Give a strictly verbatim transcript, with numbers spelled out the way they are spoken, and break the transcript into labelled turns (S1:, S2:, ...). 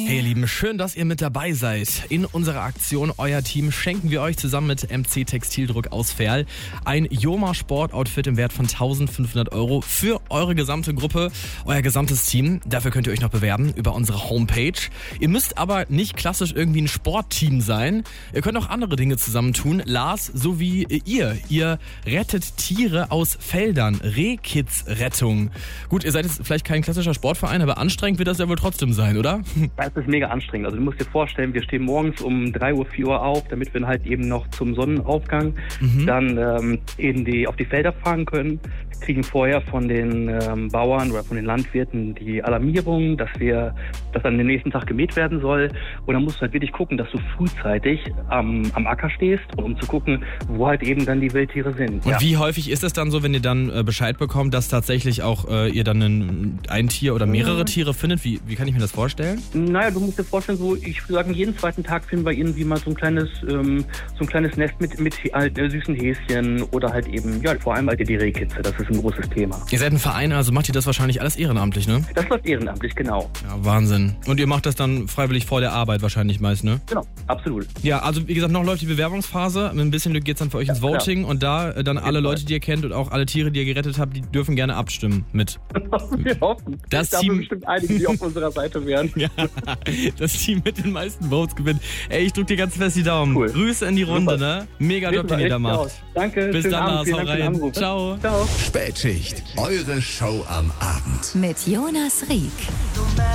S1: Hey ihr Lieben, schön, dass ihr mit dabei seid. In unserer Aktion Euer Team schenken wir euch zusammen mit M C Textildruck aus Verl ein Joma Sportoutfit im Wert von eintausendfünfhundert Euro für eure gesamte Gruppe, euer gesamtes Team. Dafür könnt ihr euch noch bewerben über unsere Homepage. Ihr müsst aber nicht klassisch irgendwie ein Sportteam sein. Ihr könnt auch andere Dinge zusammentun. Lars sowie ihr. Ihr rettet Tiere aus Feldern. Rehkids-Rettung. Gut, ihr seid jetzt vielleicht kein klassischer Sportverein, aber anstrengend wird das ja wohl trotzdem sein, oder?
S2: Das ist mega anstrengend. Also du musst dir vorstellen, wir stehen morgens um drei Uhr, vier Uhr auf, damit wir halt eben noch zum Sonnenaufgang mhm. dann ähm, in die, auf die Felder fahren können. Kriegen vorher von den ähm, Bauern oder von den Landwirten die Alarmierung, dass wir, dass dann den nächsten Tag gemäht werden soll. Und dann musst du halt wirklich gucken, dass du frühzeitig am, am Acker stehst, um zu gucken, wo halt eben dann die Wildtiere sind.
S1: Und
S2: ja.
S1: wie häufig ist es dann so, wenn ihr dann äh, Bescheid bekommt, dass tatsächlich auch äh, ihr dann ein, ein Tier oder mehrere mhm. Tiere findet? Wie, wie kann ich mir das vorstellen?
S2: Naja, du musst dir vorstellen, so ich würde sagen, jeden zweiten Tag finden wir irgendwie mal so ein kleines, ähm, so ein kleines Nest mit, mit halt, äh, süßen Häschen oder halt eben, ja, vor allem halt die Rehkitze, das ist ein großes Thema.
S1: Ihr seid ein Verein, also macht ihr das wahrscheinlich alles ehrenamtlich, ne?
S2: Das läuft ehrenamtlich, genau.
S1: Ja, Wahnsinn. Und ihr macht das dann freiwillig vor der Arbeit wahrscheinlich meist, ne?
S2: Genau, absolut.
S1: Ja, also wie gesagt, noch läuft die Bewerbungsphase. Mit ein bisschen Glück geht's dann für euch ja, ins Voting klar. Und da äh, dann alle Leute, die ihr kennt und auch alle Tiere, die ihr gerettet habt, die dürfen gerne abstimmen mit.
S2: Wir hoffen.
S1: Das
S2: da
S1: Team
S2: haben bestimmt einige, die auf unserer Seite wären.
S1: Ja, das Team mit den meisten Votes gewinnt. Ey, ich drück dir ganz fest die Daumen. Cool. Grüße in die Runde, super. Ne? Mega Job, den ihr da macht.
S2: Danke.
S1: Bis dann, Lars, hau rein.
S2: Ciao. Ciao.
S3: Spätschicht, eure Show am Abend.
S4: Mit Jonas Rieck.